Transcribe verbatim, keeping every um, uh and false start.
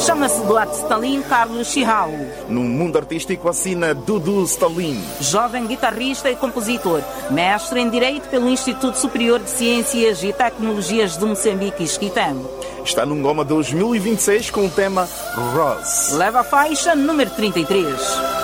Chama-se Duarte Stalin Carlos Chihau. No mundo artístico assina Dudu Stalin. Jovem guitarrista e compositor, mestre em Direito pelo Instituto Superior de Ciências e Tecnologias de Moçambique, Esquitano. Está no Ngoma dois mil e vinte e seis com o tema Rose. Leva a faixa número trinta e três.